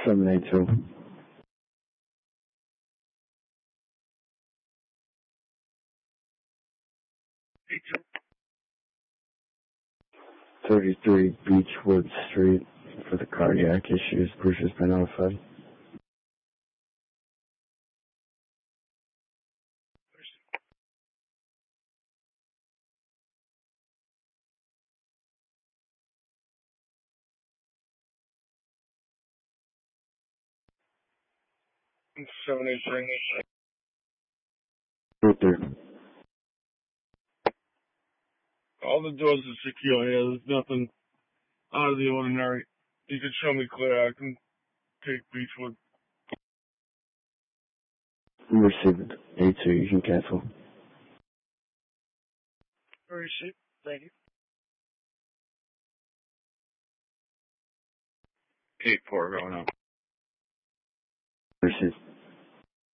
782. Hey, 33 Beechwood Street for the cardiac issues. Bruce has been notified. I'm 783. Right there. All the doors are secure here. There's nothing out of the ordinary. You can show me clear. I can take Beechwood. Received A2. You can cancel. Receipt. Thank you. 8-4 going up. Received.